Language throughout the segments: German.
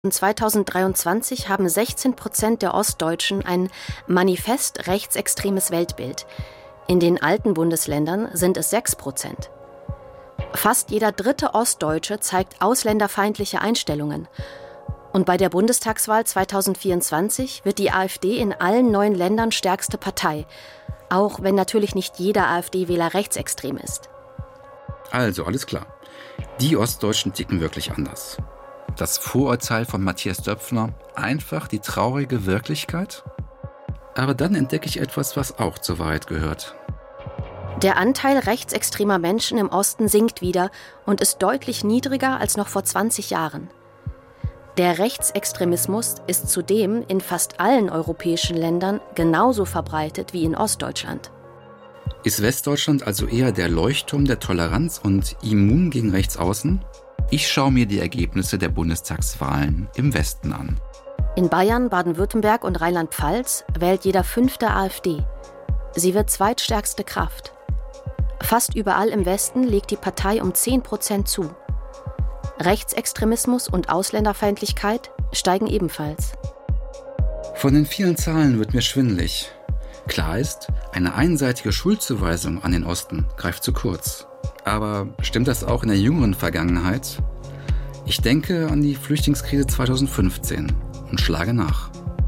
2023 haben 16% der Ostdeutschen ein manifest rechtsextremes Weltbild. In den alten Bundesländern sind es 6%. Fast jeder dritte Ostdeutsche zeigt ausländerfeindliche Einstellungen. Und bei der Bundestagswahl 2024 wird die AfD in allen 9 Ländern stärkste Partei. Auch wenn natürlich nicht jeder AfD-Wähler rechtsextrem ist. Also, alles klar. Die Ostdeutschen ticken wirklich anders. Das Vorurteil von Matthias Döpfner, einfach die traurige Wirklichkeit? Aber dann entdecke ich etwas, was auch zur Wahrheit gehört. Der Anteil rechtsextremer Menschen im Osten sinkt wieder und ist deutlich niedriger als noch vor 20 Jahren. Der Rechtsextremismus ist zudem in fast allen europäischen Ländern genauso verbreitet wie in Ostdeutschland. Ist Westdeutschland also eher der Leuchtturm der Toleranz und immun gegen Rechtsaußen? Ich schaue mir die Ergebnisse der Bundestagswahlen im Westen an. In Bayern, Baden-Württemberg und Rheinland-Pfalz wählt jeder 5. AfD. Sie wird zweitstärkste Kraft. Fast überall im Westen legt die Partei um 10% zu. Rechtsextremismus und Ausländerfeindlichkeit steigen ebenfalls. Von den vielen Zahlen wird mir schwindelig. Klar ist, eine einseitige Schuldzuweisung an den Osten greift zu kurz. Aber stimmt das auch in der jüngeren Vergangenheit? Ich denke an die Flüchtlingskrise 2015 und schlage nach.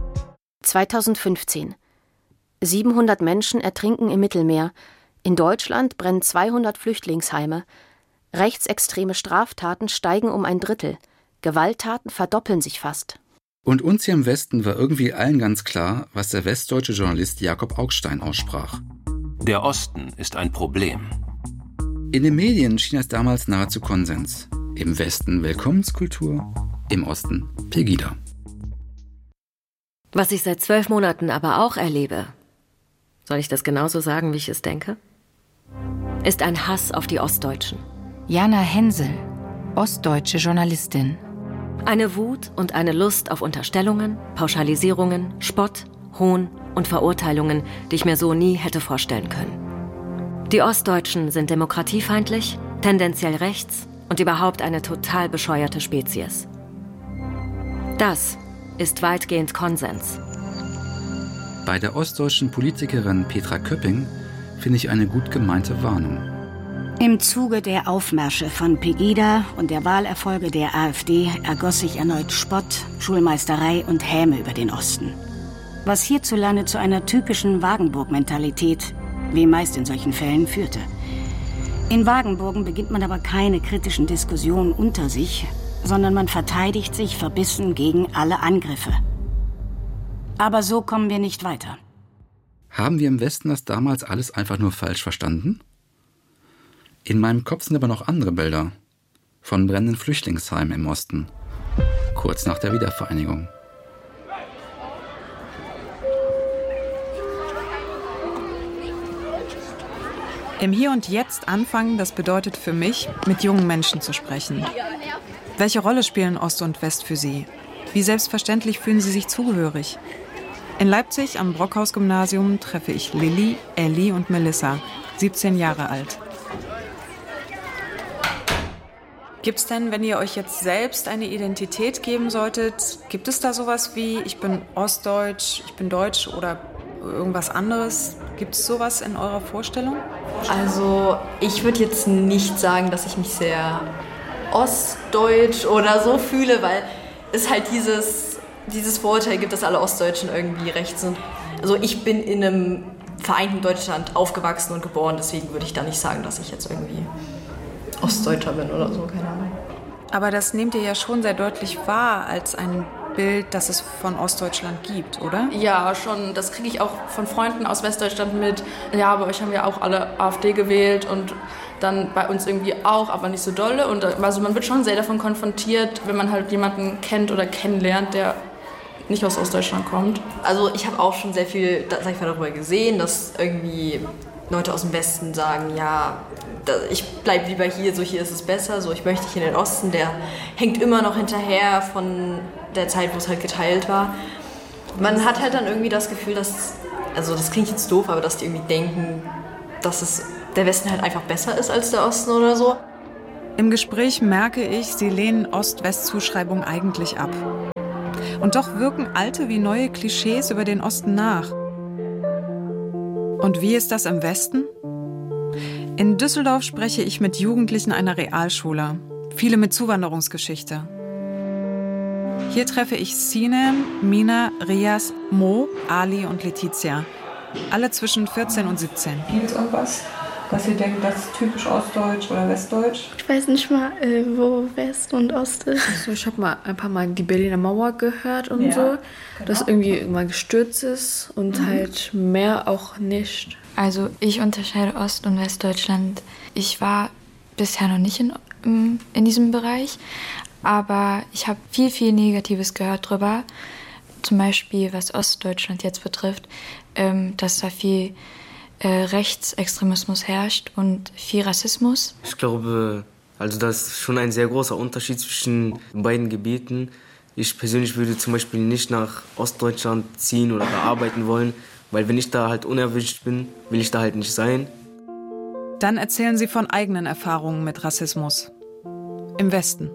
2015. 700 Menschen ertrinken im Mittelmeer. In Deutschland brennen 200 Flüchtlingsheime. Rechtsextreme Straftaten steigen um ein Drittel. Gewalttaten verdoppeln sich fast. Und uns hier im Westen war irgendwie allen ganz klar, was der westdeutsche Journalist Jakob Augstein aussprach. Der Osten ist ein Problem. In den Medien schien es damals nahezu Konsens. Im Westen Willkommenskultur, im Osten Pegida. Was ich seit 12 Monaten aber auch erlebe, soll ich das genauso sagen, wie ich es denke, ist ein Hass auf die Ostdeutschen. Jana Hensel, ostdeutsche Journalistin. Eine Wut und eine Lust auf Unterstellungen, Pauschalisierungen, Spott, Hohn und Verurteilungen, die ich mir so nie hätte vorstellen können. Die Ostdeutschen sind demokratiefeindlich, tendenziell rechts und überhaupt eine total bescheuerte Spezies. Das ist weitgehend Konsens. Bei der ostdeutschen Politikerin Petra Köpping finde ich eine gut gemeinte Warnung. Im Zuge der Aufmärsche von Pegida und der Wahlerfolge der AfD ergoss sich erneut Spott, Schulmeisterei und Häme über den Osten. Was hierzulande zu einer typischen Wagenburg-Mentalität, wie meist in solchen Fällen, führte. In Wagenburgen beginnt man aber keine kritischen Diskussionen unter sich, sondern man verteidigt sich verbissen gegen alle Angriffe. Aber so kommen wir nicht weiter. Haben wir im Westen das damals alles einfach nur falsch verstanden? In meinem Kopf sind aber noch andere Bilder von brennenden Flüchtlingsheimen im Osten, kurz nach der Wiedervereinigung. Im Hier und Jetzt anfangen, das bedeutet für mich, mit jungen Menschen zu sprechen. Welche Rolle spielen Ost und West für Sie? Wie selbstverständlich fühlen Sie sich zugehörig? In Leipzig am Brockhaus-Gymnasium treffe ich Lilly, Elli und Melissa, 17 Jahre alt. Gibt es denn, wenn ihr euch jetzt selbst eine Identität geben solltet, gibt es da sowas wie, ich bin ostdeutsch, ich bin deutsch oder irgendwas anderes? Gibt es sowas in eurer Vorstellung? Also ich würde jetzt nicht sagen, dass ich mich sehr ostdeutsch oder so fühle, weil es halt dieses Vorurteil gibt, dass alle Ostdeutschen irgendwie rechts sind. Also ich bin in einem vereinten Deutschland aufgewachsen und geboren, deswegen würde ich da nicht sagen, dass ich jetzt irgendwie Ostdeutscher bin oder so, keine Ahnung. Aber das nehmt ihr ja schon sehr deutlich wahr als ein Bild, das es von Ostdeutschland gibt, oder? Ja, schon. Das kriege ich auch von Freunden aus Westdeutschland mit. Ja, bei euch haben ja auch alle AfD gewählt und dann bei uns irgendwie auch, aber nicht so dolle. Und also man wird schon sehr davon konfrontiert, wenn man halt jemanden kennt oder kennenlernt, der nicht aus Ostdeutschland kommt. Also ich habe auch schon sehr viel, sag ich mal, darüber gesehen, dass irgendwie Leute aus dem Westen sagen, ja, ich bleibe lieber hier, so hier ist es besser, so ich möchte hier in den Osten, der hängt immer noch hinterher von der Zeit, wo es halt geteilt war. Man hat halt dann irgendwie das Gefühl, dass, also das klingt jetzt doof, aber dass die irgendwie denken, dass der Westen halt einfach besser ist als der Osten oder so. Im Gespräch merke ich, sie lehnen Ost-West-Zuschreibungen eigentlich ab. Und doch wirken alte wie neue Klischees über den Osten nach. Und wie ist das im Westen? In Düsseldorf spreche ich mit Jugendlichen einer Realschule, viele mit Zuwanderungsgeschichte. Hier treffe ich Sinem, Mina, Rias, Mo, Ali und Letizia. Alle zwischen 14 und 17. Gibt es irgendwas, was ihr denkt, das ist typisch Ostdeutsch oder Westdeutsch? Ich weiß nicht mal, wo West und Ost ist. Also ich habe mal ein paar Mal die Berliner Mauer gehört und so, dass irgendwie irgendwann gestürzt ist und halt mehr auch nicht. Also ich unterscheide Ost- und Westdeutschland. Ich war bisher noch nicht in diesem Bereich, aber ich habe viel Negatives gehört drüber. Zum Beispiel, was Ostdeutschland jetzt betrifft, dass da viel Rechtsextremismus herrscht und viel Rassismus. Ich glaube, also das ist schon ein sehr großer Unterschied zwischen den beiden Gebieten. Ich persönlich würde zum Beispiel nicht nach Ostdeutschland ziehen oder da arbeiten wollen, weil wenn ich da halt unerwünscht bin, will ich da halt nicht sein. Dann erzählen sie von eigenen Erfahrungen mit Rassismus. Im Westen.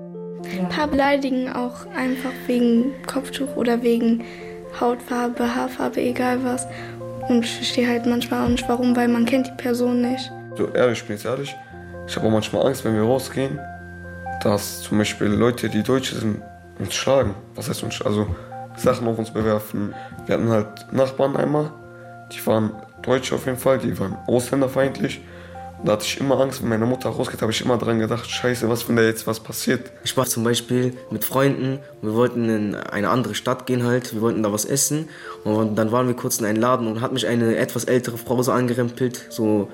Ein paar beleidigen auch einfach wegen Kopftuch oder wegen Hautfarbe, Haarfarbe, egal was. Und ich verstehe halt manchmal auch nicht, warum, weil man kennt die Person nicht. So ehrlich, ich bin jetzt ehrlich, ich habe auch manchmal Angst, wenn wir rausgehen, dass zum Beispiel Leute, die Deutsche sind, uns schlagen. Was heißt uns? Also Sachen auf uns bewerfen. Wir hatten halt Nachbarn einmal, die waren Deutsche auf jeden Fall, die waren ausländerfeindlich. Und da hatte ich immer Angst, wenn meine Mutter rausgeht, habe ich immer dran gedacht, scheiße, was, wenn da jetzt was passiert. Ich war zum Beispiel mit Freunden, wir wollten in eine andere Stadt gehen halt, wir wollten da was essen. Und dann waren wir kurz in einem Laden und hat mich eine etwas ältere Frau so angerempelt, so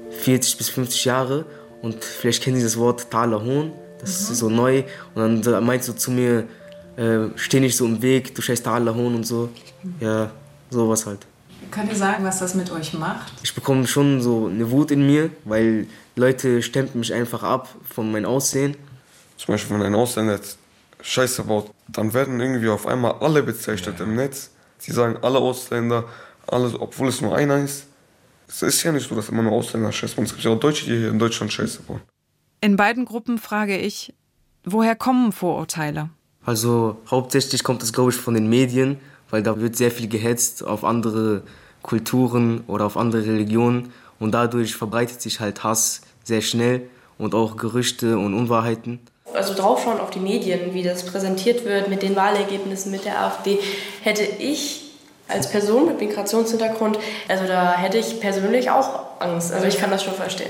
40 bis 50 Jahre. Und vielleicht kennen Sie das Wort Taler Hohn, das ist so neu. Und dann meint sie zu mir, steh nicht so im Weg, du scheiß Taler Hohn und so. Ja, sowas halt. Könnt ihr sagen, was das mit euch macht? Ich bekomme schon so eine Wut in mir, weil Leute stempeln mich einfach ab von meinem Aussehen. Zum Beispiel, wenn ein Ausländer jetzt Scheiße baut, dann werden irgendwie auf einmal alle bezeichnet im Netz. Sie sagen alle Ausländer, alles, obwohl es nur einer ist. Es ist ja nicht so, dass immer nur Ausländer Scheiße bauen. Es gibt ja auch Deutsche, die hier in Deutschland Scheiße bauen. In beiden Gruppen frage ich, woher kommen Vorurteile? Also hauptsächlich kommt es, glaube ich, von den Medien, weil da wird sehr viel gehetzt auf andere Kulturen oder auf andere Religionen und dadurch verbreitet sich halt Hass sehr schnell und auch Gerüchte und Unwahrheiten. Also draufschauen auf die Medien, wie das präsentiert wird mit den Wahlergebnissen, mit der AfD, hätte ich als Person mit Migrationshintergrund, also da hätte ich persönlich auch Angst. Also ich kann das schon verstehen.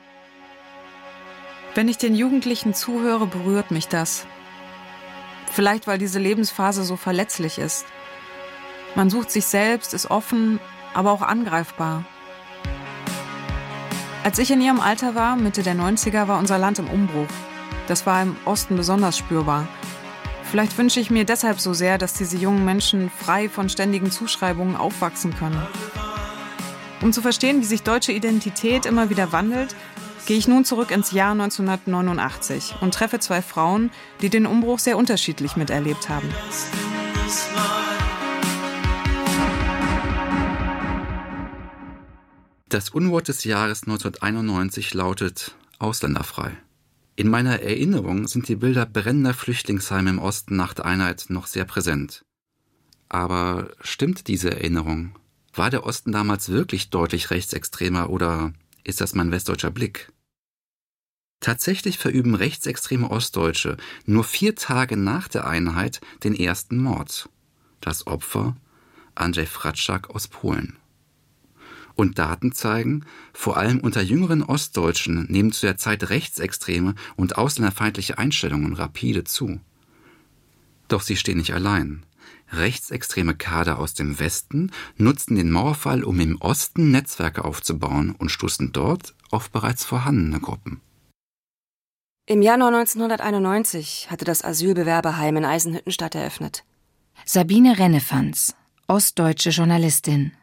Wenn ich den Jugendlichen zuhöre, berührt mich das. Vielleicht, weil diese Lebensphase so verletzlich ist. Man sucht sich selbst, ist offen, aber auch angreifbar. Als ich in ihrem Alter war, Mitte der 90er, war unser Land im Umbruch. Das war im Osten besonders spürbar. Vielleicht wünsche ich mir deshalb so sehr, dass diese jungen Menschen frei von ständigen Zuschreibungen aufwachsen können. Um zu verstehen, wie sich deutsche Identität immer wieder wandelt, gehe ich nun zurück ins Jahr 1989 und treffe zwei Frauen, die den Umbruch sehr unterschiedlich miterlebt haben. Das Unwort des Jahres 1991 lautet ausländerfrei. In meiner Erinnerung sind die Bilder brennender Flüchtlingsheime im Osten nach der Einheit noch sehr präsent. Aber stimmt diese Erinnerung? War der Osten damals wirklich deutlich rechtsextremer oder ist das mein westdeutscher Blick? Tatsächlich verüben rechtsextreme Ostdeutsche nur 4 Tage nach der Einheit den ersten Mord. Das Opfer? Andrzej Fratschak aus Polen. Und Daten zeigen, vor allem unter jüngeren Ostdeutschen nehmen zu der Zeit rechtsextreme und ausländerfeindliche Einstellungen rapide zu. Doch sie stehen nicht allein. Rechtsextreme Kader aus dem Westen nutzten den Mauerfall, um im Osten Netzwerke aufzubauen und stoßen dort auf bereits vorhandene Gruppen. Im Januar 1991 hatte das Asylbewerberheim in Eisenhüttenstadt eröffnet. Sabine Rennefanz, ostdeutsche Journalistin.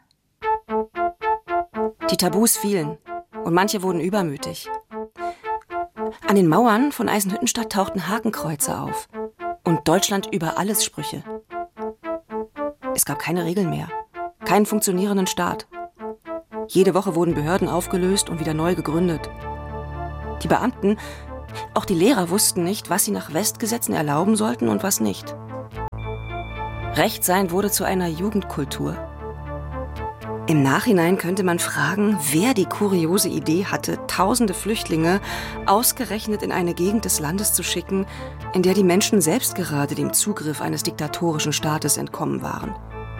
Die Tabus fielen und manche wurden übermütig. An den Mauern von Eisenhüttenstadt tauchten Hakenkreuze auf und Deutschland über alles Sprüche. Es gab keine Regeln mehr, keinen funktionierenden Staat. Jede Woche wurden Behörden aufgelöst und wieder neu gegründet. Die Beamten Auch die Lehrer wussten nicht, was sie nach Westgesetzen erlauben sollten und was nicht. Rechtsein wurde zu einer Jugendkultur. Im Nachhinein könnte man fragen, wer die kuriose Idee hatte, tausende Flüchtlinge ausgerechnet in eine Gegend des Landes zu schicken, in der die Menschen selbst gerade dem Zugriff eines diktatorischen Staates entkommen waren.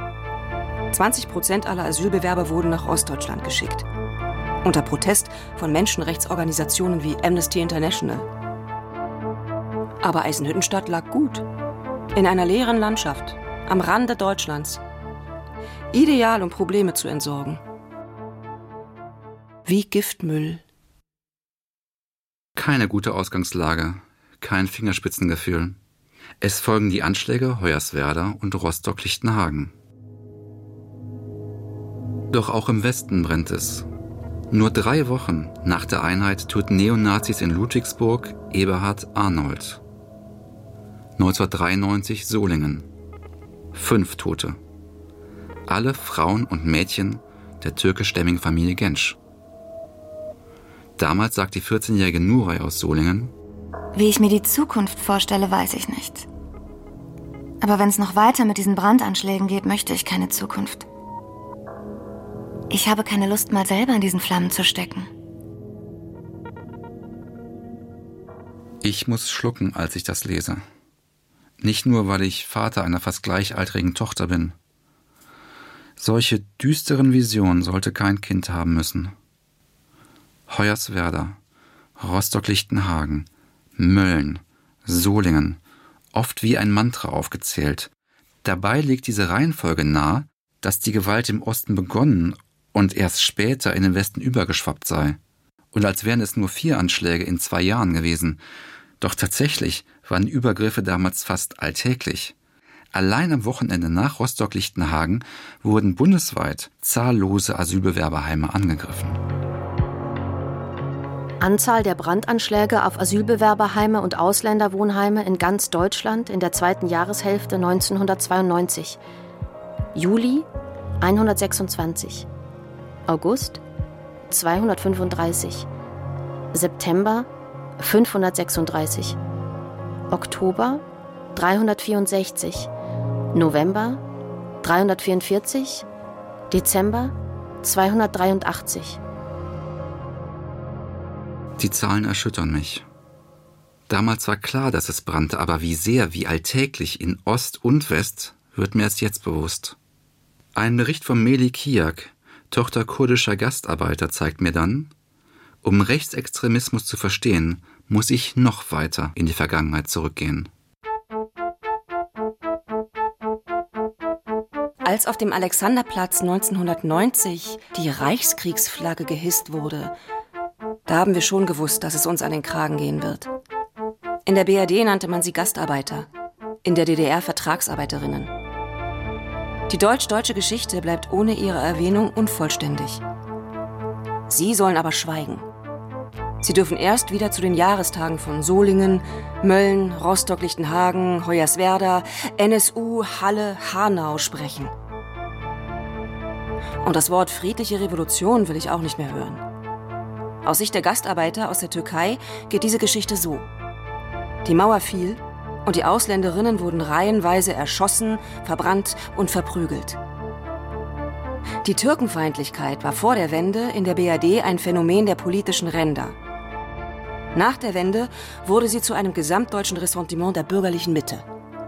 20% aller Asylbewerber wurden nach Ostdeutschland geschickt. Unter Protest von Menschenrechtsorganisationen wie Amnesty International. Aber Eisenhüttenstadt lag gut. In einer leeren Landschaft, am Rande Deutschlands. Ideal, um Probleme zu entsorgen. Wie Giftmüll. Keine gute Ausgangslage, kein Fingerspitzengefühl. Es folgen die Anschläge Hoyerswerda und Rostock-Lichtenhagen. Doch auch im Westen brennt es. Nur 3 Wochen nach der Einheit töten Neonazis in Ludwigsburg Eberhard Arnold. 1993 Solingen. 5 Tote. Alle Frauen und Mädchen der türkischstämmigen Familie Genç. Damals sagt die 14-jährige Nuray aus Solingen: Wie ich mir die Zukunft vorstelle, weiß ich nicht. Aber wenn es noch weiter mit diesen Brandanschlägen geht, möchte ich keine Zukunft. Ich habe keine Lust, mal selber in diesen Flammen zu stecken. Ich muss schlucken, als ich das lese. Nicht nur, weil ich Vater einer fast gleichaltrigen Tochter bin. Solche düsteren Visionen sollte kein Kind haben müssen. Hoyerswerda, Rostock-Lichtenhagen, Mölln, Solingen, oft wie ein Mantra aufgezählt. Dabei liegt diese Reihenfolge nahe, dass die Gewalt im Osten begonnen und erst später in den Westen übergeschwappt sei. Und als wären es nur 4 Anschläge in 2 Jahren gewesen. Doch tatsächlich waren die Übergriffe damals fast alltäglich. Allein am Wochenende nach Rostock-Lichtenhagen wurden bundesweit zahllose Asylbewerberheime angegriffen. Anzahl der Brandanschläge auf Asylbewerberheime und Ausländerwohnheime in ganz Deutschland in der 2. Jahreshälfte 1992. Juli 126, August 235, September 536, Oktober 364, November 344, Dezember 283. Die Zahlen erschüttern mich. Damals war klar, dass es brannte, aber wie sehr, wie alltäglich in Ost und West, wird mir erst jetzt bewusst. Ein Bericht von Melih Kiyak, Tochter kurdischer Gastarbeiter, zeigt mir dann: Um Rechtsextremismus zu verstehen, muss ich noch weiter in die Vergangenheit zurückgehen. Als auf dem Alexanderplatz 1990 die Reichskriegsflagge gehisst wurde, da haben wir schon gewusst, dass es uns an den Kragen gehen wird. In der BRD nannte man sie Gastarbeiter, in der DDR Vertragsarbeiterinnen. Die deutsch-deutsche Geschichte bleibt ohne ihre Erwähnung unvollständig. Sie sollen aber schweigen. Sie dürfen erst wieder zu den Jahrestagen von Solingen, Mölln, Rostock-Lichtenhagen, Hoyerswerda, NSU, Halle, Hanau sprechen. Und das Wort friedliche Revolution will ich auch nicht mehr hören. Aus Sicht der Gastarbeiter aus der Türkei geht diese Geschichte so: Die Mauer fiel und die Ausländerinnen wurden reihenweise erschossen, verbrannt und verprügelt. Die Türkenfeindlichkeit war vor der Wende in der BRD ein Phänomen der politischen Ränder. Nach der Wende wurde sie zu einem gesamtdeutschen Ressentiment der bürgerlichen Mitte.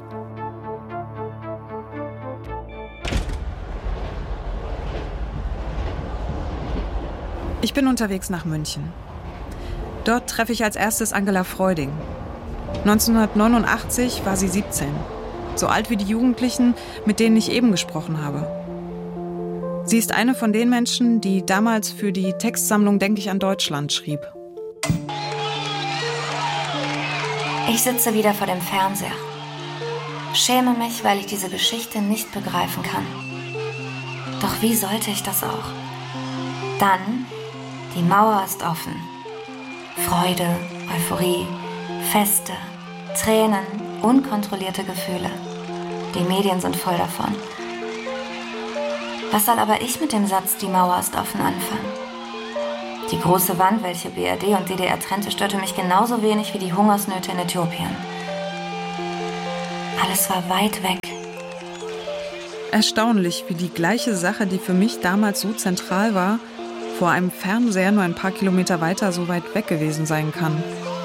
Ich bin unterwegs nach München. Dort treffe ich als erstes Angela Freuding. 1989 war sie 17, so alt wie die Jugendlichen, mit denen ich eben gesprochen habe. Sie ist eine von den Menschen, die damals für die Textsammlung Denk ich an Deutschland schrieb. Ich sitze wieder vor dem Fernseher. Schäme mich, weil ich diese Geschichte nicht begreifen kann. Doch wie sollte ich das auch? Dann, die Mauer ist offen. Freude, Euphorie, Feste, Tränen, unkontrollierte Gefühle. Die Medien sind voll davon. Was soll aber ich mit dem Satz, die Mauer ist offen, anfangen? Die große Wand, welche BRD und DDR trennte, störte mich genauso wenig wie die Hungersnöte in Äthiopien. Alles war weit weg. Erstaunlich, wie die gleiche Sache, die für mich damals so zentral war, vor einem Fernseher nur ein paar Kilometer weiter so weit weg gewesen sein kann.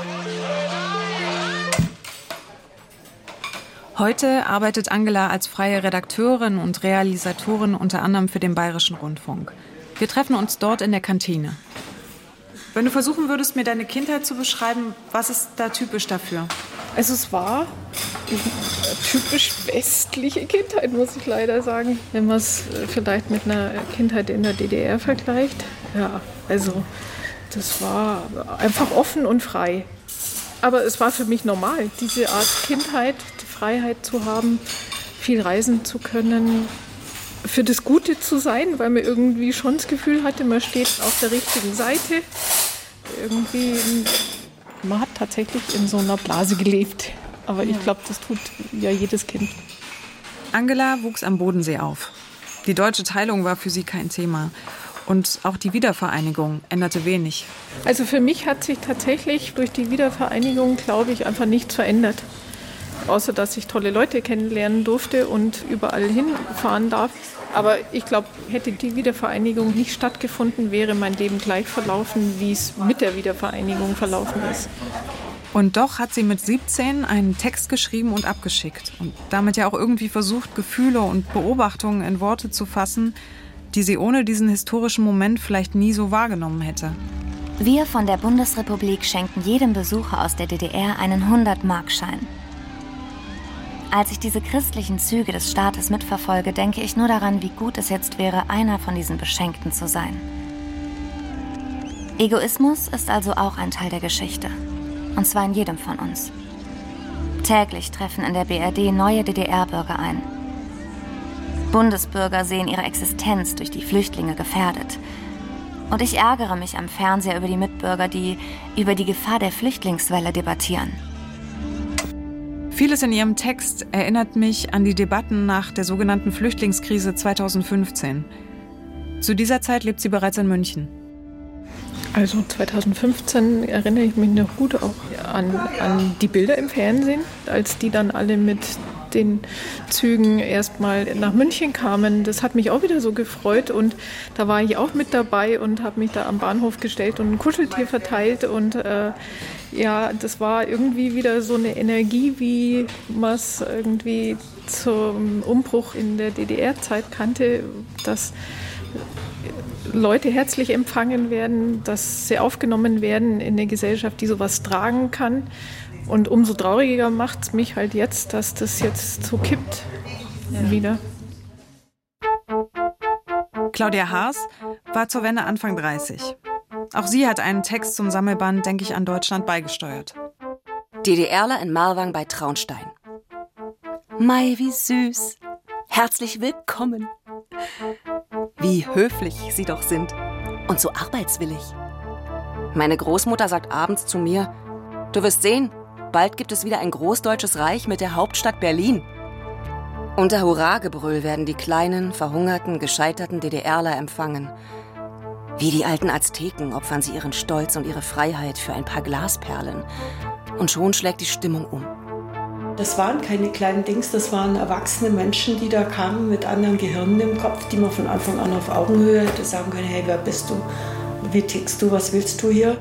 Heute arbeitet Angela als freie Redakteurin und Realisatorin unter anderem für den Bayerischen Rundfunk. Wir treffen uns dort in der Kantine. Wenn du versuchen würdest, mir deine Kindheit zu beschreiben, was ist da typisch dafür? Also es war eine typisch westliche Kindheit, muss ich leider sagen, wenn man es vielleicht mit einer Kindheit in der DDR vergleicht. Ja, also das war einfach offen und frei. Aber es war für mich normal, diese Art Kindheit, die Freiheit zu haben, viel reisen zu können, für das Gute zu sein, weil man irgendwie schon das Gefühl hatte, man steht auf der richtigen Seite. Irgendwie, man hat tatsächlich in so einer Blase gelebt. Aber ich glaube, das tut ja jedes Kind. Angela wuchs am Bodensee auf. Die deutsche Teilung war für sie kein Thema. Und auch die Wiedervereinigung änderte wenig. Also für mich hat sich tatsächlich durch die Wiedervereinigung, glaube ich, einfach nichts verändert. Außer, dass ich tolle Leute kennenlernen durfte und überall hinfahren darf. Aber ich glaube, hätte die Wiedervereinigung nicht stattgefunden, wäre mein Leben gleich verlaufen, wie es mit der Wiedervereinigung verlaufen ist. Und doch hat sie mit 17 einen Text geschrieben und abgeschickt. Und damit ja auch irgendwie versucht, Gefühle und Beobachtungen in Worte zu fassen, die sie ohne diesen historischen Moment vielleicht nie so wahrgenommen hätte. Wir von der Bundesrepublik schenken jedem Besucher aus der DDR einen 100-Markschein. Als ich diese christlichen Züge des Staates mitverfolge, denke ich nur daran, wie gut es jetzt wäre, einer von diesen Beschenkten zu sein. Egoismus ist also auch ein Teil der Geschichte. Und zwar in jedem von uns. Täglich treffen in der BRD neue DDR-Bürger ein. Bundesbürger sehen ihre Existenz durch die Flüchtlinge gefährdet. Und ich ärgere mich am Fernseher über die Mitbürger, die über die Gefahr der Flüchtlingswelle debattieren. Vieles in ihrem Text erinnert mich an die Debatten nach der sogenannten Flüchtlingskrise 2015. Zu dieser Zeit lebt sie bereits in München. Also 2015 erinnere ich mich noch gut auch an die Bilder im Fernsehen, als die dann alle mit den Zügen erstmal nach München kamen. Das hat mich auch wieder so gefreut und da war ich auch mit dabei und habe mich da am Bahnhof gestellt und ein Kuscheltier verteilt und ja, das war irgendwie wieder so eine Energie, wie man es irgendwie zum Umbruch in der DDR-Zeit kannte, dass Leute herzlich empfangen werden, dass sie aufgenommen werden in eine Gesellschaft, die sowas tragen kann. Und umso trauriger macht es mich halt jetzt, dass das jetzt so kippt wieder. Claudia Haas war zur Wende Anfang 30. Auch sie hat einen Text zum Sammelband Denke ich an Deutschland beigesteuert. DDRler in Marwang bei Traunstein. Mei, wie süß. Herzlich willkommen. Wie höflich sie doch sind und so arbeitswillig. Meine Großmutter sagt abends zu mir, du wirst sehen, bald gibt es wieder ein großdeutsches Reich mit der Hauptstadt Berlin. Unter Hurragebrüll werden die kleinen, verhungerten, gescheiterten DDRler empfangen. Wie die alten Azteken opfern sie ihren Stolz und ihre Freiheit für ein paar Glasperlen. Und schon schlägt die Stimmung um. Das waren keine kleinen Dings, das waren erwachsene Menschen, die da kamen mit anderen Gehirnen im Kopf, die man von Anfang an auf Augenhöhe hätte sagen können, hey, wer bist du? Wie tickst du? Was willst du hier?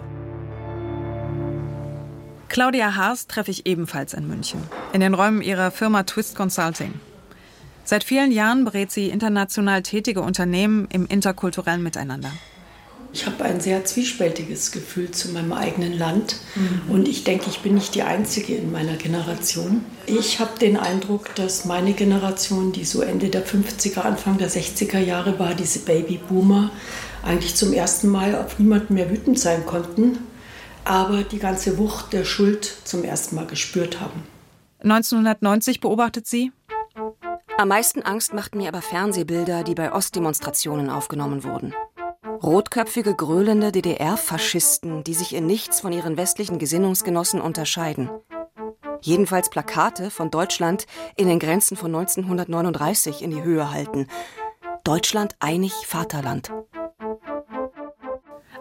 Claudia Haas treffe ich ebenfalls in München, in den Räumen ihrer Firma Twist Consulting. Seit vielen Jahren berät sie international tätige Unternehmen im interkulturellen Miteinander. Ich habe ein sehr zwiespältiges Gefühl zu meinem eigenen Land und ich denke, ich bin nicht die Einzige in meiner Generation. Ich habe den Eindruck, dass meine Generation, die so Ende der 50er, Anfang der 60er Jahre war, diese Babyboomer, eigentlich zum ersten Mal auf niemanden mehr wütend sein konnten, aber die ganze Wucht der Schuld zum ersten Mal gespürt haben. 1990 beobachtet sie: Am meisten Angst machten mir aber Fernsehbilder, die bei Ostdemonstrationen aufgenommen wurden. Rotköpfige, gröhlende DDR-Faschisten, die sich in nichts von ihren westlichen Gesinnungsgenossen unterscheiden. Jedenfalls Plakate von Deutschland in den Grenzen von 1939 in die Höhe halten. Deutschland einig Vaterland.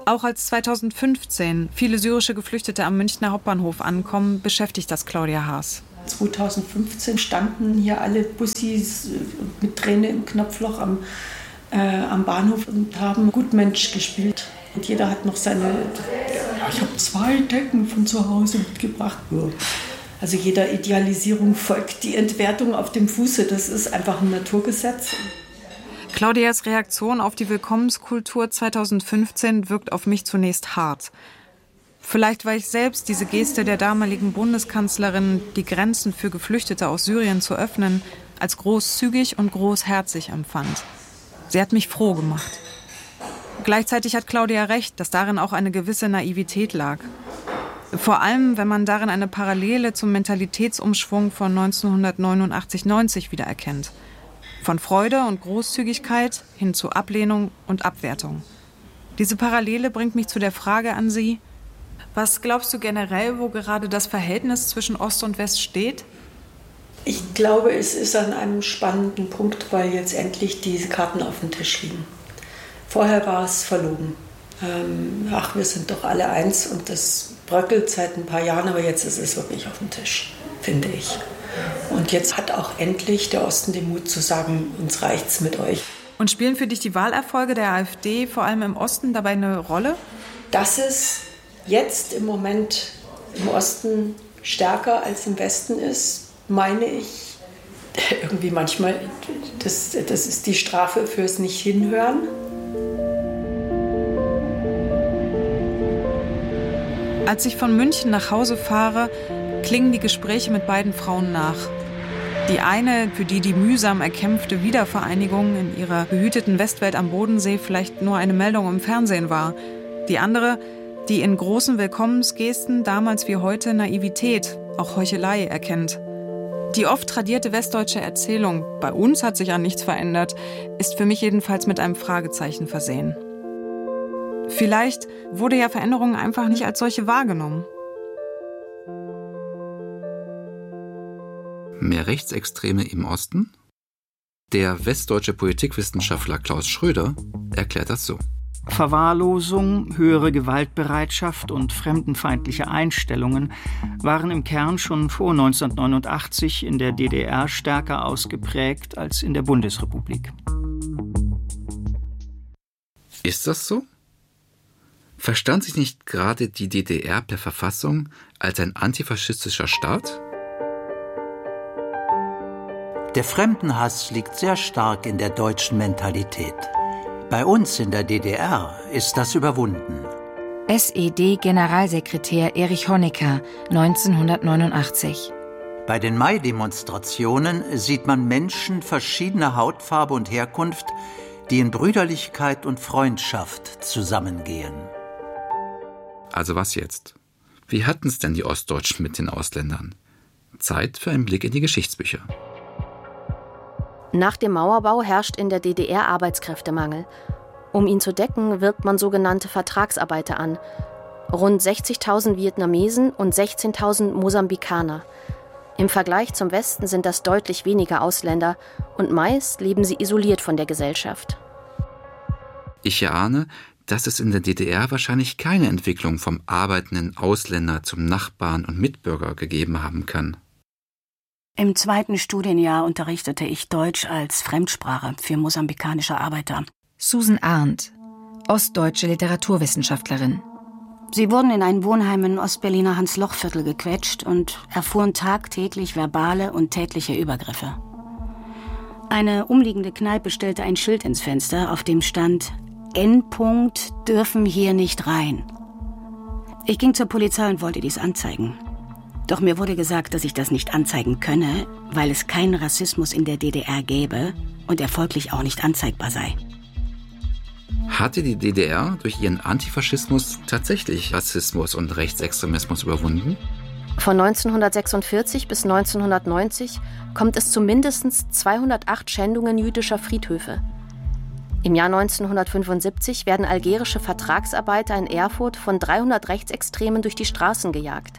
Auch als 2015 viele syrische Geflüchtete am Münchner Hauptbahnhof ankommen, beschäftigt das Claudia Haas. 2015 standen hier alle Bussis mit Träne im Knopfloch am Bahnhof und haben Gutmensch gespielt. Und jeder hat noch seine, ich habe 2 Decken von zu Hause mitgebracht. Also jeder Idealisierung folgt die Entwertung auf dem Fuße. Das ist einfach ein Naturgesetz. Claudias Reaktion auf die Willkommenskultur 2015 wirkt auf mich zunächst hart. Vielleicht, weil ich selbst diese Geste der damaligen Bundeskanzlerin, die Grenzen für Geflüchtete aus Syrien zu öffnen, als großzügig und großherzig empfand. Sie hat mich froh gemacht. Gleichzeitig hat Claudia recht, dass darin auch eine gewisse Naivität lag. Vor allem, wenn man darin eine Parallele zum Mentalitätsumschwung von 1989-90 wiedererkennt. Von Freude und Großzügigkeit hin zu Ablehnung und Abwertung. Diese Parallele bringt mich zu der Frage an Sie: Was glaubst du generell, wo gerade das Verhältnis zwischen Ost und West steht? Ich glaube, es ist an einem spannenden Punkt, weil jetzt endlich diese Karten auf dem Tisch liegen. Vorher war es verlogen. Wir sind doch alle eins, und das bröckelt seit ein paar Jahren, aber jetzt ist es wirklich auf dem Tisch, finde ich. Und jetzt hat auch endlich der Osten den Mut zu sagen, uns reicht's mit euch. Und spielen für dich die Wahlerfolge der AfD vor allem im Osten dabei eine Rolle? Dass es jetzt im Moment im Osten stärker als im Westen ist, meine ich irgendwie manchmal, das ist die Strafe fürs Nicht-Hinhören. Als ich von München nach Hause fahre, klingen die Gespräche mit beiden Frauen nach. Die eine, für die die mühsam erkämpfte Wiedervereinigung in ihrer behüteten Westwelt am Bodensee vielleicht nur eine Meldung im Fernsehen war. Die andere, die in großen Willkommensgesten damals wie heute Naivität, auch Heuchelei erkennt. Die oft tradierte westdeutsche Erzählung, bei uns hat sich an nichts verändert, ist für mich jedenfalls mit einem Fragezeichen versehen. Vielleicht wurde ja Veränderung einfach nicht als solche wahrgenommen. Mehr Rechtsextreme im Osten? Der westdeutsche Politikwissenschaftler Klaus Schröder erklärt das so. Verwahrlosung, höhere Gewaltbereitschaft und fremdenfeindliche Einstellungen waren im Kern schon vor 1989 in der DDR stärker ausgeprägt als in der Bundesrepublik. Ist das so? Verstand sich nicht gerade die DDR per Verfassung als ein antifaschistischer Staat? Der Fremdenhass liegt sehr stark in der deutschen Mentalität. Bei uns in der DDR ist das überwunden. SED-Generalsekretär Erich Honecker, 1989. Bei den Mai-Demonstrationen sieht man Menschen verschiedener Hautfarbe und Herkunft, die in Brüderlichkeit und Freundschaft zusammengehen. Also was jetzt? Wie hatten es denn die Ostdeutschen mit den Ausländern? Zeit für einen Blick in die Geschichtsbücher. Nach dem Mauerbau herrscht in der DDR Arbeitskräftemangel. Um ihn zu decken, wirbt man sogenannte Vertragsarbeiter an. Rund 60.000 Vietnamesen und 16.000 Mosambikaner. Im Vergleich zum Westen sind das deutlich weniger Ausländer und meist leben sie isoliert von der Gesellschaft. Ich erahne, dass es in der DDR wahrscheinlich keine Entwicklung vom arbeitenden Ausländer zum Nachbarn und Mitbürger gegeben haben kann. Im 2. Studienjahr unterrichtete ich Deutsch als Fremdsprache für mosambikanische Arbeiter. Susan Arndt, ostdeutsche Literaturwissenschaftlerin. Sie wurden in ein Wohnheim in Ostberliner Hans-Loch-Viertel gequetscht und erfuhren tagtäglich verbale und tätliche Übergriffe. Eine umliegende Kneipe stellte ein Schild ins Fenster, auf dem stand: N. dürfen hier nicht rein. Ich ging zur Polizei und wollte dies anzeigen. Doch mir wurde gesagt, dass ich das nicht anzeigen könne, weil es keinen Rassismus in der DDR gäbe und er folglich auch nicht anzeigbar sei. Hatte die DDR durch ihren Antifaschismus tatsächlich Rassismus und Rechtsextremismus überwunden? Von 1946 bis 1990 kommt es zu mindestens 208 Schändungen jüdischer Friedhöfe. Im Jahr 1975 werden algerische Vertragsarbeiter in Erfurt von 300 Rechtsextremen durch die Straßen gejagt.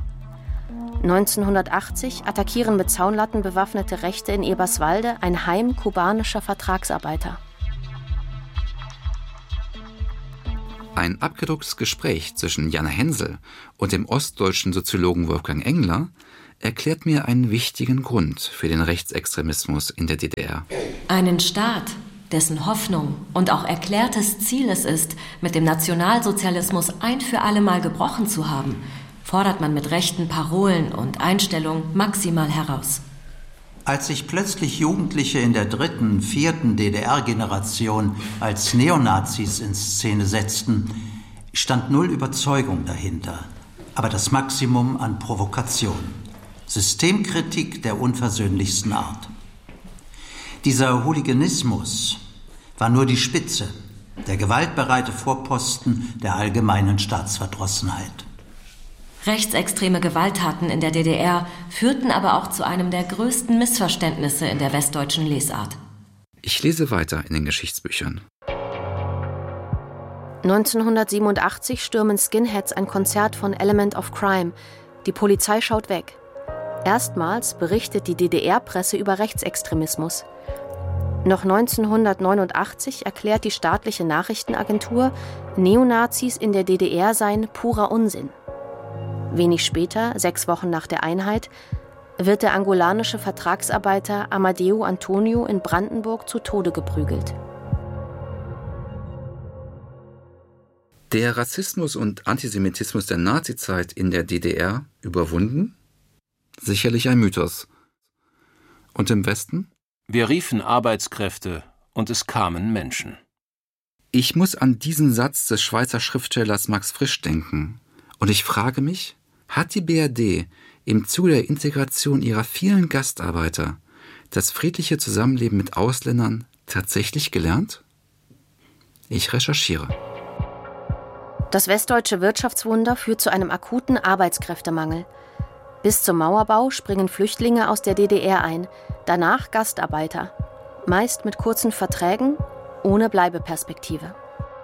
1980 attackieren mit Zaunlatten bewaffnete Rechte in Eberswalde ein Heim kubanischer Vertragsarbeiter. Ein abgedrucktes Gespräch zwischen Jana Hensel und dem ostdeutschen Soziologen Wolfgang Engler erklärt mir einen wichtigen Grund für den Rechtsextremismus in der DDR. Einen Staat, dessen Hoffnung und auch erklärtes Ziel es ist, mit dem Nationalsozialismus ein für alle Mal gebrochen zu haben, fordert man mit rechten Parolen und Einstellungen maximal heraus. Als sich plötzlich Jugendliche in der 3., 4. DDR-Generation als Neonazis in Szene setzten, stand null Überzeugung dahinter, aber das Maximum an Provokation. Systemkritik der unversöhnlichsten Art. Dieser Hooliganismus war nur die Spitze, der gewaltbereite Vorposten der allgemeinen Staatsverdrossenheit. Rechtsextreme Gewalttaten in der DDR führten aber auch zu einem der größten Missverständnisse in der westdeutschen Lesart. Ich lese weiter in den Geschichtsbüchern. 1987 stürmen Skinheads ein Konzert von Element of Crime. Die Polizei schaut weg. Erstmals berichtet die DDR-Presse über Rechtsextremismus. Noch 1989 erklärt die staatliche Nachrichtenagentur, Neonazis in der DDR seien purer Unsinn. Wenig später, 6 Wochen nach der Einheit, wird der angolanische Vertragsarbeiter Amadeu Antonio in Brandenburg zu Tode geprügelt. Der Rassismus und Antisemitismus der Nazizeit in der DDR überwunden? Sicherlich ein Mythos. Und im Westen? Wir riefen Arbeitskräfte und es kamen Menschen. Ich muss an diesen Satz des Schweizer Schriftstellers Max Frisch denken. Und ich frage mich, hat die BRD im Zuge der Integration ihrer vielen Gastarbeiter das friedliche Zusammenleben mit Ausländern tatsächlich gelernt? Ich recherchiere. Das westdeutsche Wirtschaftswunder führt zu einem akuten Arbeitskräftemangel. Bis zum Mauerbau springen Flüchtlinge aus der DDR ein, danach Gastarbeiter, meist mit kurzen Verträgen, ohne Bleibeperspektive.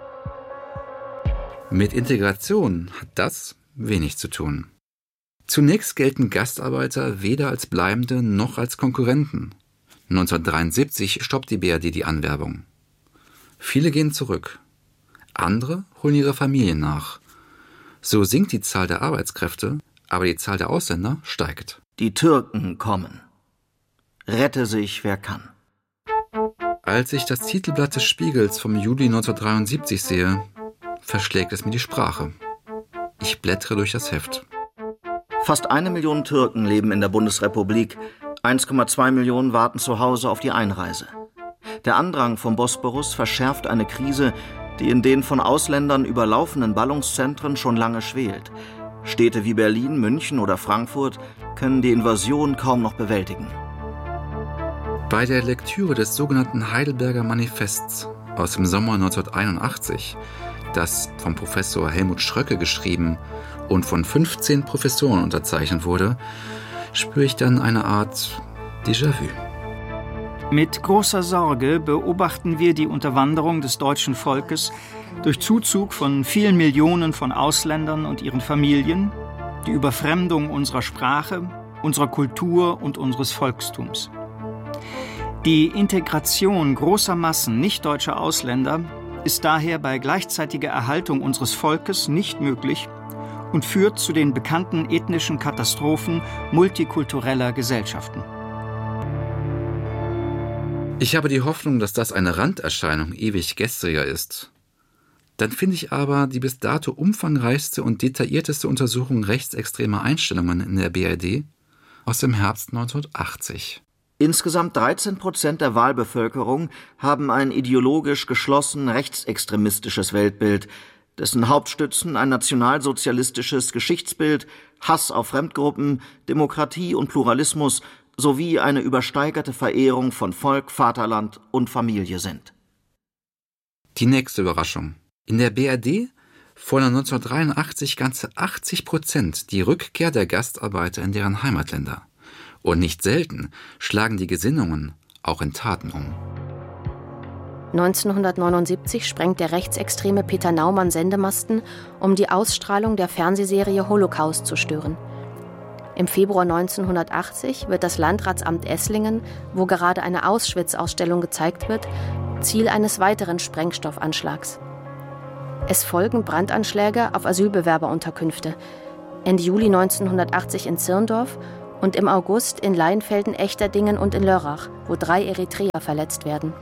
Mit Integration hat das wenig zu tun. Zunächst gelten Gastarbeiter weder als Bleibende noch als Konkurrenten. 1973 stoppt die BRD die Anwerbung. Viele gehen zurück. Andere holen ihre Familien nach. So sinkt die Zahl der Arbeitskräfte, aber die Zahl der Ausländer steigt. Die Türken kommen. Rette sich, wer kann. Als ich das Titelblatt des Spiegels vom Juli 1973 sehe, verschlägt es mir die Sprache. Ich blättere durch das Heft. Fast 1 Million Türken leben in der Bundesrepublik. 1,2 Millionen warten zu Hause auf die Einreise. Der Andrang vom Bosporus verschärft eine Krise, die in den von Ausländern überlaufenden Ballungszentren schon lange schwelt. Städte wie Berlin, München oder Frankfurt können die Invasion kaum noch bewältigen. Bei der Lektüre des sogenannten Heidelberger Manifests aus dem Sommer 1981, das vom Professor Helmut Schröcke geschrieben und von 15 Professoren unterzeichnet wurde, spüre ich dann eine Art Déjà-vu. Mit großer Sorge beobachten wir die Unterwanderung des deutschen Volkes durch Zuzug von vielen Millionen von Ausländern und ihren Familien, die Überfremdung unserer Sprache, unserer Kultur und unseres Volkstums. Die Integration großer Massen nicht-deutscher Ausländer ist daher bei gleichzeitiger Erhaltung unseres Volkes nicht möglich und führt zu den bekannten ethnischen Katastrophen multikultureller Gesellschaften. Ich habe die Hoffnung, dass das eine Randerscheinung ewig gestriger ist. Dann finde ich aber die bis dato umfangreichste und detaillierteste Untersuchung rechtsextremer Einstellungen in der BRD aus dem Herbst 1980. Insgesamt 13% der Wahlbevölkerung haben ein ideologisch geschlossen rechtsextremistisches Weltbild, dessen Hauptstützen ein nationalsozialistisches Geschichtsbild, Hass auf Fremdgruppen, Demokratie und Pluralismus sowie eine übersteigerte Verehrung von Volk, Vaterland und Familie sind. Die nächste Überraschung. In der BRD fordern 1983 ganze 80% die Rückkehr der Gastarbeiter in deren Heimatländer. Und nicht selten schlagen die Gesinnungen auch in Taten um. 1979 sprengt der rechtsextreme Peter Naumann Sendemasten, um die Ausstrahlung der Fernsehserie Holocaust zu stören. Im Februar 1980 wird das Landratsamt Esslingen, wo gerade eine Auschwitz-Ausstellung gezeigt wird, Ziel eines weiteren Sprengstoffanschlags. Es folgen Brandanschläge auf Asylbewerberunterkünfte. Ende Juli 1980 in Zirndorf und im August in Leinfelden, Echterdingen und in Lörrach, wo 3 Eritreer verletzt werden.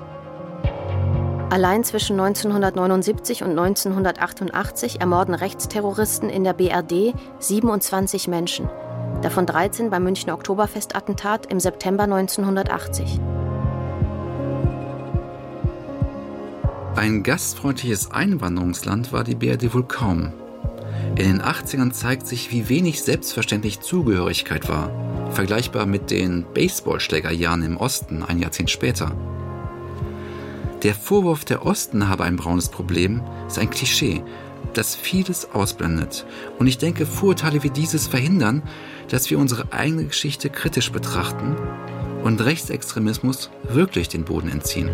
Allein zwischen 1979 und 1988 ermorden Rechtsterroristen in der BRD 27 Menschen, davon 13 beim Münchner Oktoberfestattentat im September 1980. Ein gastfreundliches Einwanderungsland war die BRD wohl kaum. In den 80ern zeigt sich, wie wenig selbstverständlich Zugehörigkeit war, vergleichbar mit den Baseballschlägerjahren im Osten ein Jahrzehnt später. Der Vorwurf, der Osten habe ein braunes Problem, ist ein Klischee, das vieles ausblendet. Und ich denke, Vorurteile wie dieses verhindern, dass wir unsere eigene Geschichte kritisch betrachten und Rechtsextremismus wirklich den Boden entziehen.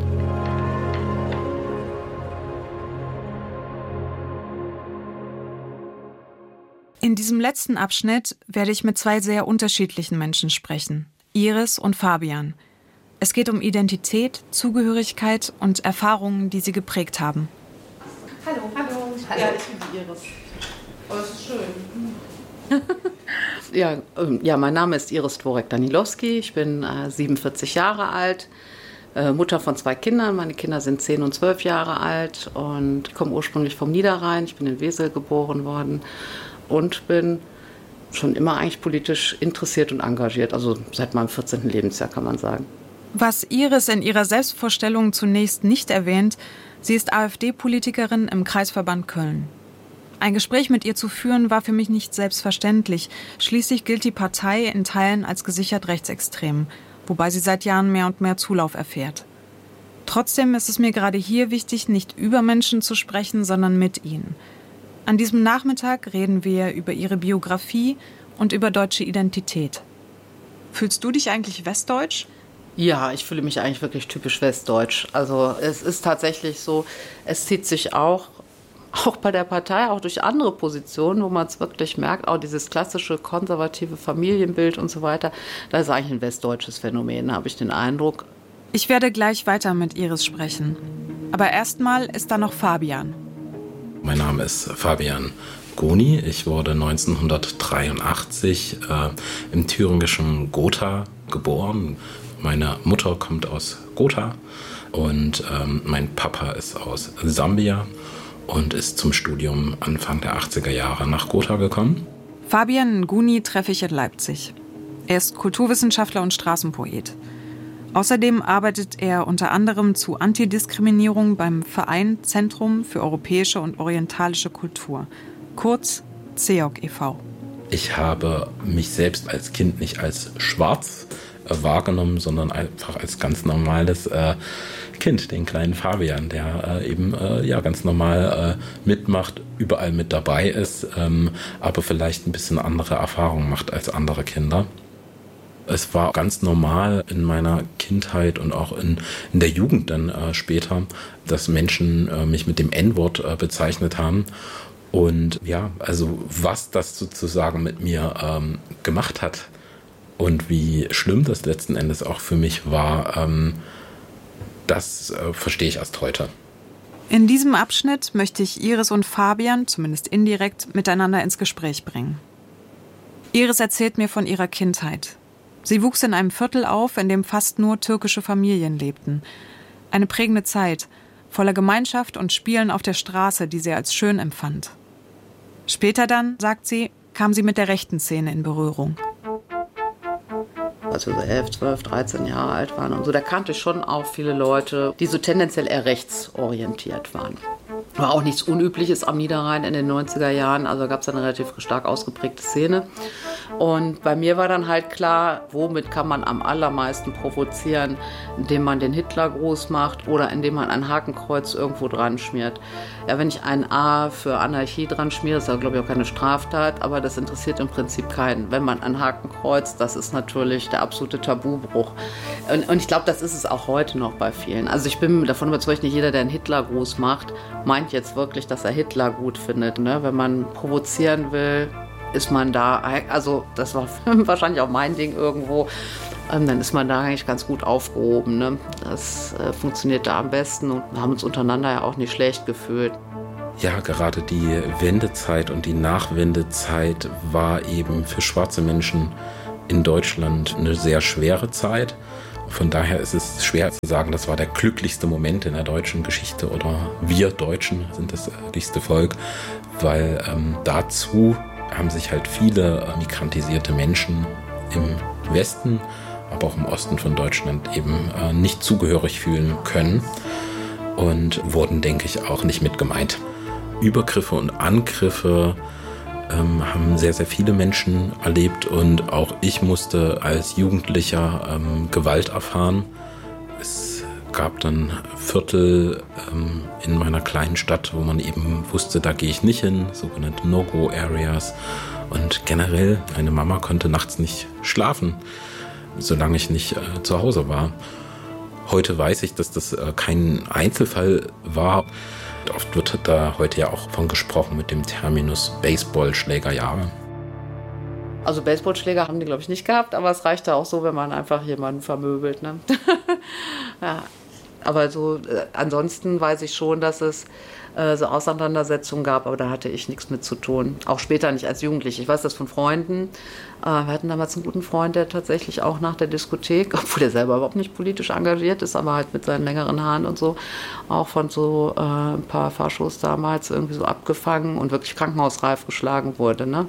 In diesem letzten Abschnitt werde ich mit 2 sehr unterschiedlichen Menschen sprechen, Iris und Fabian. Es geht um Identität, Zugehörigkeit und Erfahrungen, die sie geprägt haben. Hallo. Ja, ich bin die Iris. Oh, das ist schön. Ja, mein Name ist Iris Dworek-Danilowski. Ich bin 47 Jahre alt, Mutter von 2 Kindern. Meine Kinder sind 10 und 12 Jahre alt und ich komme ursprünglich vom Niederrhein. Ich bin in Wesel geboren worden und bin schon immer eigentlich politisch interessiert und engagiert. Also seit meinem 14. Lebensjahr, kann man sagen. Was Iris in ihrer Selbstvorstellung zunächst nicht erwähnt, sie ist AfD-Politikerin im Kreisverband Köln. Ein Gespräch mit ihr zu führen, war für mich nicht selbstverständlich. Schließlich gilt die Partei in Teilen als gesichert rechtsextrem, wobei sie seit Jahren mehr und mehr Zulauf erfährt. Trotzdem ist es mir gerade hier wichtig, nicht über Menschen zu sprechen, sondern mit ihnen. An diesem Nachmittag reden wir über ihre Biografie und über deutsche Identität. Fühlst du dich eigentlich westdeutsch? Ja, ich fühle mich eigentlich wirklich typisch westdeutsch. Also es ist tatsächlich so, es zieht sich auch bei der Partei, auch durch andere Positionen, wo man es wirklich merkt, auch dieses klassische konservative Familienbild und so weiter, das ist eigentlich ein westdeutsches Phänomen, habe ich den Eindruck. Ich werde gleich weiter mit Iris sprechen. Aber erstmal ist da noch Fabian. Mein Name ist Fabian Goni. Ich wurde 1983 im thüringischen Gotha geboren. Meine Mutter kommt aus Gotha und mein Papa ist aus Sambia und ist zum Studium Anfang der 80er Jahre nach Gotha gekommen. Fabian Nguni treffe ich in Leipzig. Er ist Kulturwissenschaftler und Straßenpoet. Außerdem arbeitet er unter anderem zu Antidiskriminierung beim Verein Zentrum für europäische und orientalische Kultur, kurz CEOC e.V. Ich habe mich selbst als Kind nicht als schwarz wahrgenommen, sondern einfach als ganz normales Kind, den kleinen Fabian, der eben ganz normal mitmacht, überall mit dabei ist, aber vielleicht ein bisschen andere Erfahrungen macht als andere Kinder. Es war ganz normal in meiner Kindheit und auch in der Jugend dann später, dass Menschen mich mit dem N-Wort bezeichnet haben. Und ja, also was das sozusagen mit mir gemacht hat und wie schlimm das letzten Endes auch für mich war, das verstehe ich erst heute. In diesem Abschnitt möchte ich Iris und Fabian, zumindest indirekt, miteinander ins Gespräch bringen. Iris erzählt mir von ihrer Kindheit. Sie wuchs in einem Viertel auf, in dem fast nur türkische Familien lebten. Eine prägende Zeit, voller Gemeinschaft und Spielen auf der Straße, die sie als schön empfand. Später dann, sagt sie, kam sie mit der rechten Szene in Berührung. Als wir so 11, 12, 13 Jahre alt waren und so, da kannte ich schon auch viele Leute, die so tendenziell eher rechtsorientiert waren. War auch nichts Unübliches am Niederrhein in den 90er Jahren, also gab es eine relativ stark ausgeprägte Szene. Und bei mir war dann halt klar, womit kann man am allermeisten provozieren, indem man den Hitlergruß macht oder indem man ein Hakenkreuz irgendwo dran schmiert. Ja, wenn ich ein A für Anarchie dran schmiere, ist ja, glaube ich, auch keine Straftat, aber das interessiert im Prinzip keinen. Wenn man ein Hakenkreuz, das ist natürlich der absolute Tabubruch. Und ich glaube, das ist es auch heute noch bei vielen. Also ich bin davon überzeugt, nicht jeder, der einen Hitlergruß macht, meint jetzt wirklich, dass er Hitler gut findet. Ne? Wenn man provozieren will, ist man da, also das war wahrscheinlich auch mein Ding irgendwo, dann ist man da eigentlich ganz gut aufgehoben. Ne? Das funktioniert da am besten und wir haben uns untereinander ja auch nicht schlecht gefühlt. Ja, gerade die Wendezeit und die Nachwendezeit war eben für schwarze Menschen in Deutschland eine sehr schwere Zeit. Von daher ist es schwer zu sagen, das war der glücklichste Moment in der deutschen Geschichte oder wir Deutschen sind das glücklichste Volk, weil dazu haben sich halt viele migrantisierte Menschen im Westen, aber auch im Osten von Deutschland eben nicht zugehörig fühlen können und wurden, denke ich, auch nicht mit gemeint. Übergriffe und Angriffe haben sehr, sehr viele Menschen erlebt und auch ich musste als Jugendlicher Gewalt erfahren. Es gab dann Viertel in meiner kleinen Stadt, wo man eben wusste, da gehe ich nicht hin, sogenannte No-Go-Areas. Und generell, meine Mama konnte nachts nicht schlafen, solange ich nicht zu Hause war. Heute weiß ich, dass das kein Einzelfall war. Oft wird da heute ja auch von gesprochen mit dem Terminus Baseballschlägerjahre. Also Baseballschläger haben die, glaube ich, nicht gehabt, aber es reicht ja auch so, wenn man einfach jemanden vermöbelt. Ne? Ja. Aber so ansonsten weiß ich schon, dass es so Auseinandersetzungen gab, aber da hatte ich nichts mit zu tun. Auch später nicht als Jugendliche. Ich weiß das von Freunden. Wir hatten damals einen guten Freund, der tatsächlich auch nach der Diskothek, obwohl er selber überhaupt nicht politisch engagiert ist, aber halt mit seinen längeren Haaren und so, auch von so ein paar Faschos damals irgendwie so abgefangen und wirklich krankenhausreif geschlagen wurde. Ne?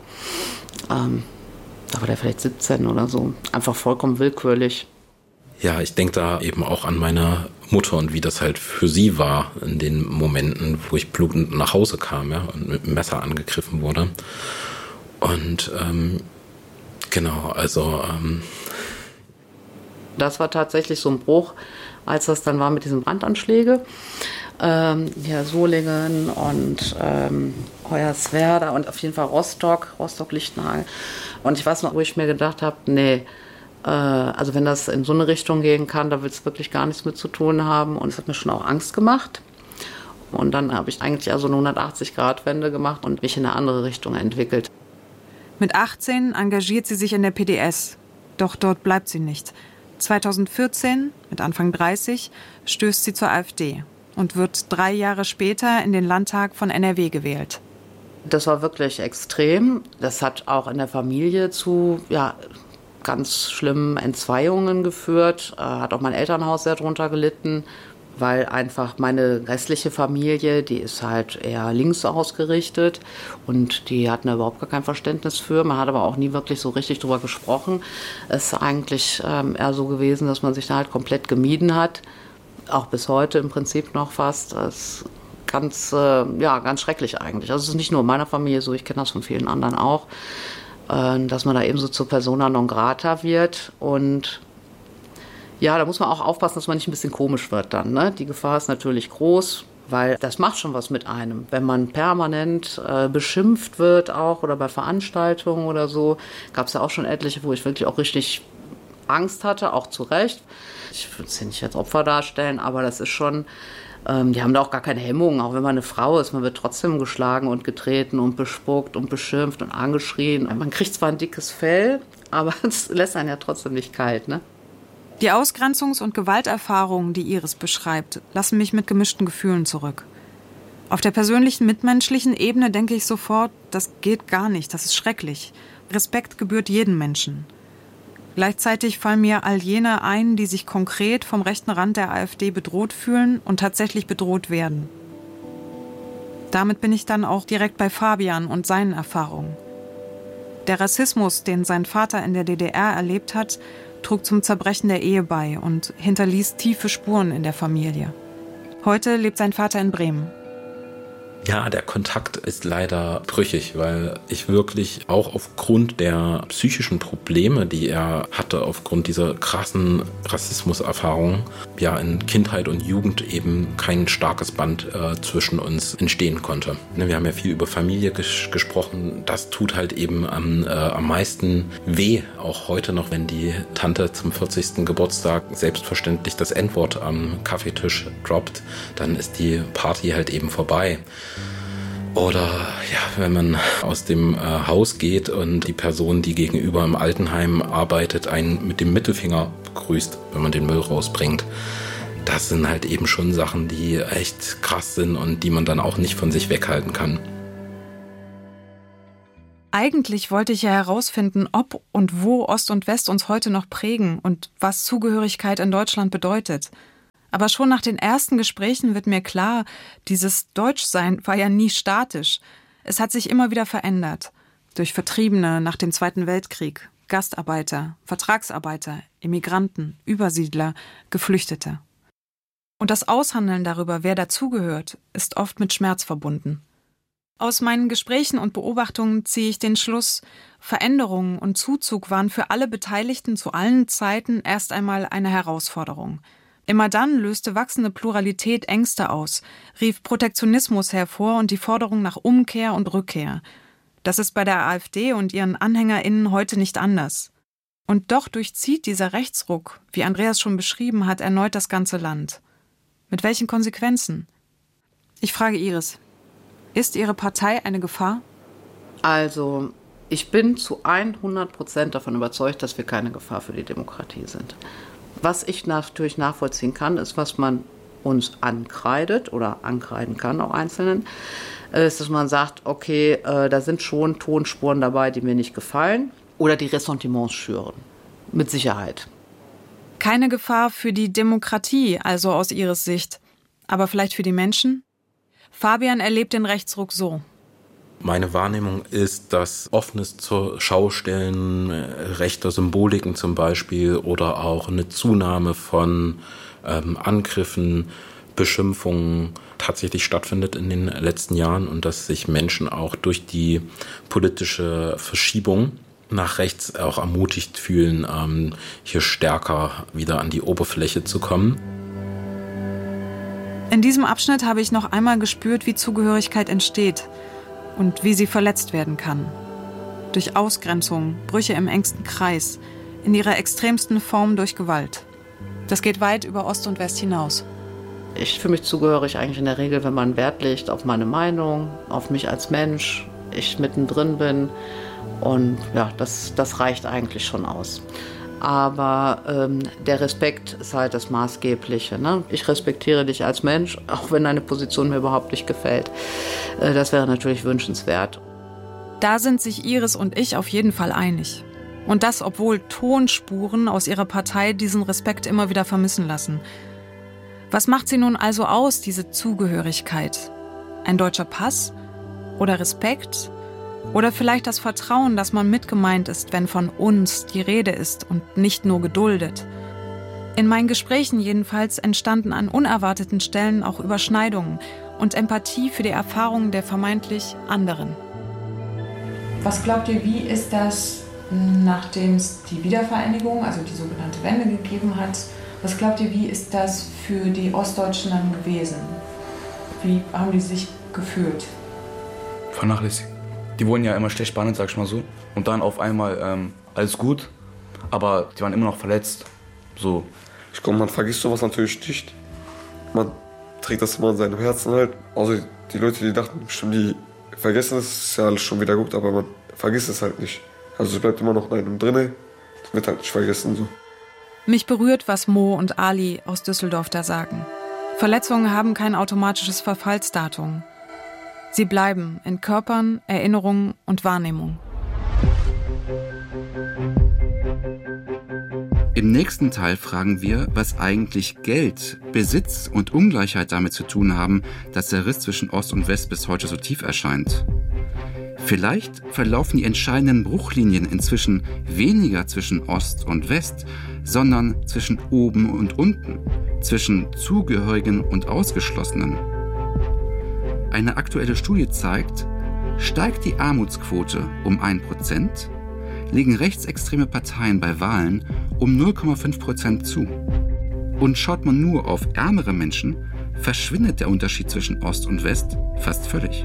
Da war der vielleicht 17 oder so. Einfach vollkommen willkürlich. Ja, ich denke da eben auch an meine Mutter und wie das halt für sie war in den Momenten, wo ich blutend nach Hause kam, ja, und mit dem Messer angegriffen wurde. Und genau, also das war tatsächlich so ein Bruch, als das dann war mit diesen Brandanschlägen. Ja, Solingen und Hoyerswerda und auf jeden Fall Rostock-Lichtenhagen. Und ich weiß noch, wo ich mir gedacht habe, nee, also wenn das in so eine Richtung gehen kann, da will es wirklich gar nichts mit zu tun haben. Und es hat mir schon auch Angst gemacht. Und dann habe ich eigentlich also eine 180-Grad-Wende gemacht und mich in eine andere Richtung entwickelt. Mit 18 engagiert sie sich in der PDS. Doch dort bleibt sie nicht. 2014, mit Anfang 30, stößt sie zur AfD und wird 3 Jahre später in den Landtag von NRW gewählt. Das war wirklich extrem. Das hat auch in der Familie zu ganz schlimmen Entzweiungen geführt. Hat auch mein Elternhaus sehr drunter gelitten, weil einfach meine restliche Familie, die ist halt eher links ausgerichtet und die hatten überhaupt gar kein Verständnis für. Man hat aber auch nie wirklich so richtig drüber gesprochen. Es ist eigentlich eher so gewesen, dass man sich da halt komplett gemieden hat. Auch bis heute im Prinzip noch fast. Das ist ganz schrecklich eigentlich. Also es ist nicht nur in meiner Familie so, ich kenne das von vielen anderen auch, dass man da eben so zur Persona non grata wird. Und ja, da muss man auch aufpassen, dass man nicht ein bisschen komisch wird dann. Ne? Die Gefahr ist natürlich groß, weil das macht schon was mit einem. Wenn man permanent beschimpft wird auch oder bei Veranstaltungen oder so, gab es ja auch schon etliche, wo ich wirklich auch richtig Angst hatte, auch zu Recht. Ich würde es hier nicht als Opfer darstellen, aber das ist schon, die haben da auch gar keine Hemmungen, auch wenn man eine Frau ist. Man wird trotzdem geschlagen und getreten und bespuckt und beschimpft und angeschrien. Man kriegt zwar ein dickes Fell, aber es lässt einen ja trotzdem nicht kalt, ne? Die Ausgrenzungs- und Gewalterfahrungen, die Iris beschreibt, lassen mich mit gemischten Gefühlen zurück. Auf der persönlichen, mitmenschlichen Ebene denke ich sofort, das geht gar nicht, das ist schrecklich. Respekt gebührt jedem Menschen. Gleichzeitig fallen mir all jene ein, die sich konkret vom rechten Rand der AfD bedroht fühlen und tatsächlich bedroht werden. Damit bin ich dann auch direkt bei Fabian und seinen Erfahrungen. Der Rassismus, den sein Vater in der DDR erlebt hat, trug zum Zerbrechen der Ehe bei und hinterließ tiefe Spuren in der Familie. Heute lebt sein Vater in Bremen. Ja, der Kontakt ist leider brüchig, weil ich wirklich auch aufgrund der psychischen Probleme, die er hatte, aufgrund dieser krassen Rassismuserfahrungen, ja in Kindheit und Jugend eben kein starkes Band zwischen uns entstehen konnte. Wir haben ja viel über Familie gesprochen. Das tut halt eben am meisten weh, auch heute noch, wenn die Tante zum 40. Geburtstag selbstverständlich das N-Wort am Kaffeetisch droppt, dann ist die Party halt eben vorbei. Oder ja, wenn man aus dem Haus geht und die Person, die gegenüber im Altenheim arbeitet, einen mit dem Mittelfinger begrüßt, wenn man den Müll rausbringt. Das sind halt eben schon Sachen, die echt krass sind und die man dann auch nicht von sich weghalten kann. Eigentlich wollte ich ja herausfinden, ob und wo Ost und West uns heute noch prägen und was Zugehörigkeit in Deutschland bedeutet. Aber schon nach den ersten Gesprächen wird mir klar, dieses Deutschsein war ja nie statisch. Es hat sich immer wieder verändert. Durch Vertriebene nach dem Zweiten Weltkrieg, Gastarbeiter, Vertragsarbeiter, Immigranten, Übersiedler, Geflüchtete. Und das Aushandeln darüber, wer dazugehört, ist oft mit Schmerz verbunden. Aus meinen Gesprächen und Beobachtungen ziehe ich den Schluss, Veränderungen und Zuzug waren für alle Beteiligten zu allen Zeiten erst einmal eine Herausforderung. Immer dann löste wachsende Pluralität Ängste aus, rief Protektionismus hervor und die Forderung nach Umkehr und Rückkehr. Das ist bei der AfD und ihren AnhängerInnen heute nicht anders. Und doch durchzieht dieser Rechtsruck, wie Andreas schon beschrieben hat, erneut das ganze Land. Mit welchen Konsequenzen? Ich frage Iris. Ist Ihre Partei eine Gefahr? Also, ich bin zu 100% davon überzeugt, dass wir keine Gefahr für die Demokratie sind. Was ich natürlich nachvollziehen kann, ist, was man uns ankreidet oder ankreiden kann, auch Einzelnen, ist, dass man sagt, okay, da sind schon Tonspuren dabei, die mir nicht gefallen oder die Ressentiments schüren. Mit Sicherheit. Keine Gefahr für die Demokratie, also aus Iris Sicht. Aber vielleicht für die Menschen? Fabian erlebt den Rechtsruck so. Meine Wahrnehmung ist, dass offenes zur Schaustellen rechter Symboliken zum Beispiel oder auch eine Zunahme von Angriffen, Beschimpfungen tatsächlich stattfindet in den letzten Jahren und dass sich Menschen auch durch die politische Verschiebung nach rechts auch ermutigt fühlen, hier stärker wieder an die Oberfläche zu kommen. In diesem Abschnitt habe ich noch einmal gespürt, wie Zugehörigkeit entsteht und wie sie verletzt werden kann. Durch Ausgrenzung, Brüche im engsten Kreis, in ihrer extremsten Form durch Gewalt. Das geht weit über Ost und West hinaus. Ich fühle mich zugehörig eigentlich in der Regel, wenn man Wert legt auf meine Meinung, auf mich als Mensch, ich mittendrin bin. Und ja, das reicht eigentlich schon aus. Aber der Respekt ist halt das Maßgebliche. Ne? Ich respektiere dich als Mensch, auch wenn deine Position mir überhaupt nicht gefällt. Das wäre natürlich wünschenswert. Da sind sich Iris und ich auf jeden Fall einig. Und das, obwohl Tonspuren aus ihrer Partei diesen Respekt immer wieder vermissen lassen. Was macht sie nun also aus, diese Zugehörigkeit? Ein deutscher Pass? Oder Respekt? Oder vielleicht das Vertrauen, dass man mitgemeint ist, wenn von uns die Rede ist und nicht nur geduldet. In meinen Gesprächen jedenfalls entstanden an unerwarteten Stellen auch Überschneidungen und Empathie für die Erfahrungen der vermeintlich anderen. Was glaubt ihr, wie ist das, nachdem es die Wiedervereinigung, also die sogenannte Wende gegeben hat, was glaubt ihr, wie ist das für die Ostdeutschen dann gewesen? Wie haben die sich gefühlt? Vernachlässigt. Die wurden ja immer schlecht behandelt, sag ich mal so. Und dann auf einmal alles gut, aber die waren immer noch verletzt. So. Ich glaube, man vergisst sowas natürlich nicht. Man trägt das immer in seinem Herzen halt. Also die Leute, die dachten bestimmt, die vergessen es, ist ja alles schon wieder gut, aber man vergisst es halt nicht. Also es bleibt immer noch in einem drinne, das wird halt nicht vergessen. So. Mich berührt, was Mo und Ali aus Düsseldorf da sagen. Verletzungen haben kein automatisches Verfallsdatum. Sie bleiben in Körpern, Erinnerungen und Wahrnehmung. Im nächsten Teil fragen wir, was eigentlich Geld, Besitz und Ungleichheit damit zu tun haben, dass der Riss zwischen Ost und West bis heute so tief erscheint. Vielleicht verlaufen die entscheidenden Bruchlinien inzwischen weniger zwischen Ost und West, sondern zwischen oben und unten, zwischen Zugehörigen und Ausgeschlossenen. Eine aktuelle Studie zeigt, steigt die Armutsquote um 1%, legen rechtsextreme Parteien bei Wahlen um 0,5% zu. Und schaut man nur auf ärmere Menschen, verschwindet der Unterschied zwischen Ost und West fast völlig.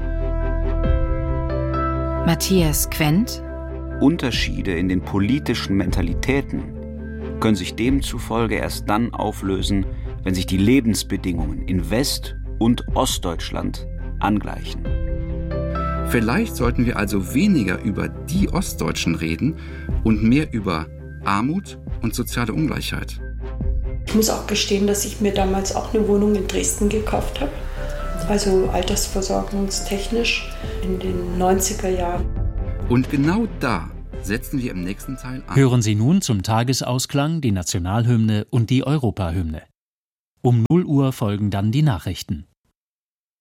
Matthias Quent. Unterschiede in den politischen Mentalitäten können sich demzufolge erst dann auflösen, wenn sich die Lebensbedingungen in West- und Ostdeutschland angleichen. Vielleicht sollten wir also weniger über die Ostdeutschen reden und mehr über Armut und soziale Ungleichheit. Ich muss auch gestehen, dass ich mir damals auch eine Wohnung in Dresden gekauft habe. Also altersversorgungstechnisch in den 90er Jahren. Und genau da setzen wir im nächsten Teil an. Hören Sie nun zum Tagesausklang die Nationalhymne und die Europahymne. Um 0 Uhr folgen dann die Nachrichten.